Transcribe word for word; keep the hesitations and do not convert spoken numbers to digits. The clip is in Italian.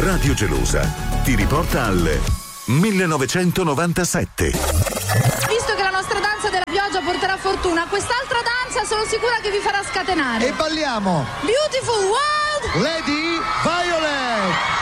Radio Gelosa ti riporta al millenovecentonovantasette. Visto che la nostra danza della pioggia porterà fortuna, quest'altra danza sono sicura che vi farà scatenare. E balliamo Beautiful World Lady Violet.